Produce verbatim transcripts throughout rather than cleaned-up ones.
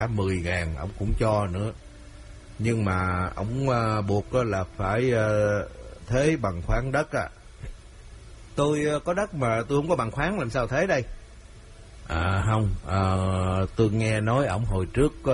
cả mười ngàn ông cũng cho nữa. Nhưng mà ông uh, buộc là phải uh, thế bằng khoáng đất à. Tôi uh, có đất mà tôi không có bằng khoáng, làm sao thế đây? À không, uh, tôi nghe nói ông hồi trước uh,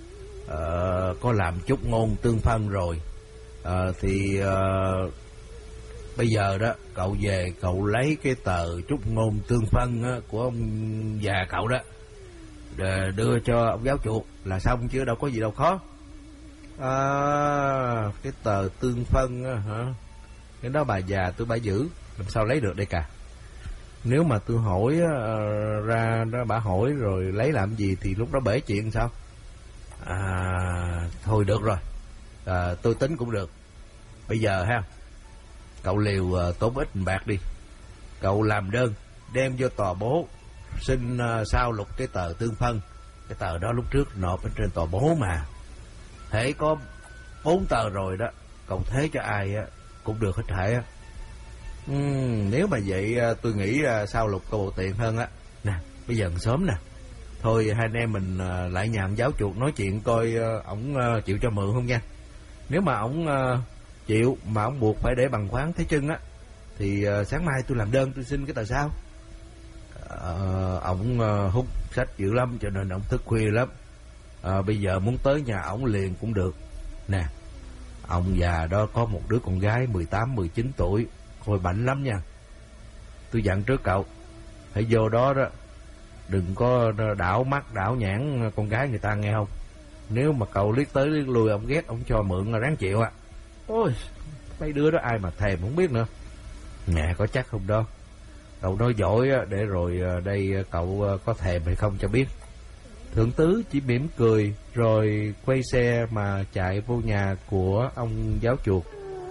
uh, có làm chút ngôn tương phân rồi. uh, Thì uh, bây giờ đó cậu về cậu lấy cái tờ trúc ngôn tương phân uh, của ông già cậu đó, để đưa cho ông giáo chuột là xong, chứ đâu có gì đâu khó. À, cái tờ tương phân á hả? Cái đó bà già tôi bà giữ, làm sao lấy được đây cả. Nếu mà tôi hỏi uh, ra đó bà hỏi rồi lấy làm gì thì lúc đó bể chuyện sao? À thôi được rồi, à, tôi tính cũng được. Bây giờ ha, cậu liều uh, tốn ít bạc đi, cậu làm đơn đem vô tòa bố xin uh, sao lục cái tờ tương phân. Cái tờ đó lúc trước nộp ở trên tòa bố mà, hễ có bốn tờ rồi đó, cậu thế cho ai á cũng được hết thảy á. Uhm, nếu mà vậy tôi nghĩ sao lục có bộ tiện hơn á. Nè bây giờ sớm nè, thôi hai anh em mình lại nhà ông giáo chuột nói chuyện coi ổng chịu cho mượn không nha. Nếu mà ổng chịu mà ổng buộc phải để bằng khoáng thế chân á thì sáng mai tôi làm đơn tôi xin cái tờ sao. Ờ, ổng hút sách dữ lắm cho nên ổng thức khuya lắm. À, bây giờ muốn tới nhà ổng liền cũng được. Nè, ông già đó có một đứa con gái mười tám mười chín tuổi, khôi bảnh lắm nha. Tôi dặn trước cậu, hãy vô đó đó đừng có đảo mắt đảo nhãn con gái người ta nghe không. Nếu mà cậu liếc tới liếc lui ông ghét ông cho mượn là ráng chịu à. Ôi, mấy đứa đó ai mà thèm không biết nữa. Nè có chắc không đó. Cậu nói giỏi để rồi đây cậu có thèm hay không cho biết. Thượng tứ chỉ mỉm cười rồi quay xe mà chạy vô nhà của ông giáo chuột.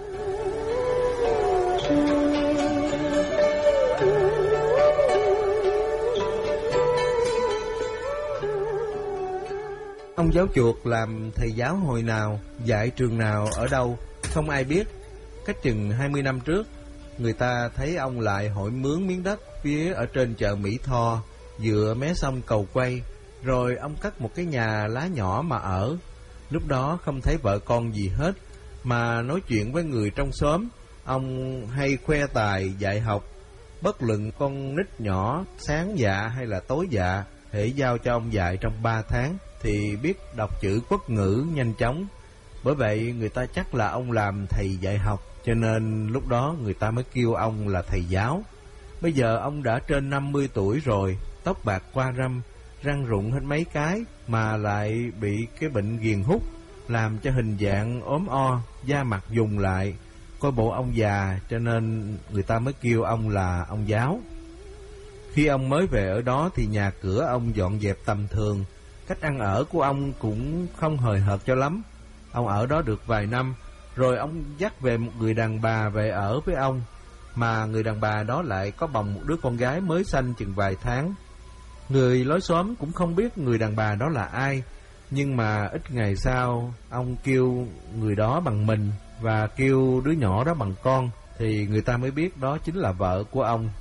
Ông giáo chuột làm thầy giáo hồi nào, dạy trường nào ở đâu không ai biết. Cách chừng hai mươi năm trước, người ta thấy ông lại hỏi mướn miếng đất phía ở trên chợ Mỹ Tho, dựa mé sông Cầu Quay. Rồi ông cất một cái nhà lá nhỏ mà ở. Lúc đó không thấy vợ con gì hết, mà nói chuyện với người trong xóm. Ông hay khoe tài dạy học. Bất luận con nít nhỏ sáng dạ hay là tối dạ, hễ giao cho ông dạy trong ba tháng thì biết đọc chữ quốc ngữ nhanh chóng. Bởi vậy người ta chắc là ông làm thầy dạy học, cho nên lúc đó người ta mới kêu ông là thầy giáo. Bây giờ ông đã trên năm mươi tuổi rồi, tóc bạc qua râm, răng rụng hết mấy cái, mà lại bị cái bệnh ghiền hút, làm cho hình dạng ốm o, da mặt dùng lại. Coi bộ ông già, cho nên người ta mới kêu ông là ông giáo. Khi ông mới về ở đó thì nhà cửa ông dọn dẹp tầm thường. Cách ăn ở của ông cũng không hời hợt cho lắm. Ông ở đó được vài năm, rồi ông dắt về một người đàn bà về ở với ông. Mà người đàn bà đó lại có bồng một đứa con gái mới sanh chừng vài tháng. Người lối xóm cũng không biết người đàn bà đó là ai. Nhưng mà ít ngày sau, ông kêu người đó bằng mình và kêu đứa nhỏ đó bằng con, thì người ta mới biết đó chính là vợ của ông.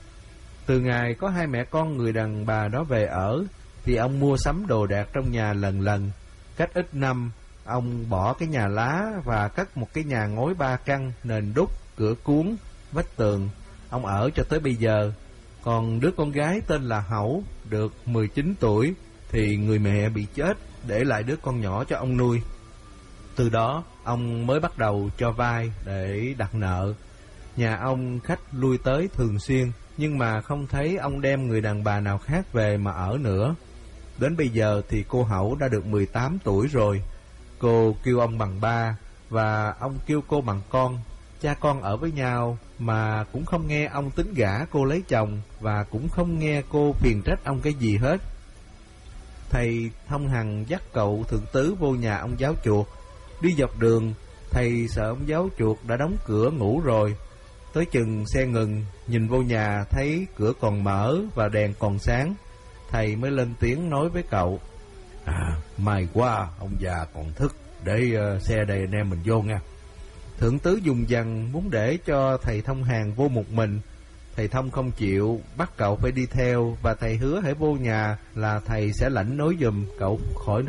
Từ ngày có hai mẹ con người đàn bà đó về ở, thì ông mua sắm đồ đạc trong nhà lần lần. Cách ít năm, ông bỏ cái nhà lá và cất một cái nhà ngói ba căn, nền đúc, cửa cuốn, vách tường. Ông ở cho tới bây giờ. Còn đứa con gái tên là Hẩu, được mười chín tuổi, thì người mẹ bị chết, để lại đứa con nhỏ cho ông nuôi. Từ đó, ông mới bắt đầu cho vay để đặt nợ. Nhà ông khách lui tới thường xuyên, nhưng mà không thấy ông đem người đàn bà nào khác về mà ở nữa. Đến bây giờ thì cô Hẩu đã được mười tám tuổi rồi. Cô kêu ông bằng ba, và ông kêu cô bằng con. Cha con ở với nhau mà cũng không nghe ông tính gả cô lấy chồng, và cũng không nghe cô phiền trách ông cái gì hết. Thầy thông hằng dắt cậu thượng tứ vô nhà ông giáo chuột. Đi dọc đường, thầy sợ ông giáo chuột đã đóng cửa ngủ rồi. Tới chừng xe ngừng, nhìn vô nhà thấy cửa còn mở và đèn còn sáng. Thầy mới lên tiếng nói với cậu: À, may quá, ông già còn thức, để uh, xe đây anh em mình vô nha. Thượng tứ dùng dằng muốn để cho thầy thông hàng vô một mình. Thầy Thông không chịu, bắt cậu phải đi theo, và thầy hứa hễ vô nhà là thầy sẽ lãnh nối giùm cậu khỏi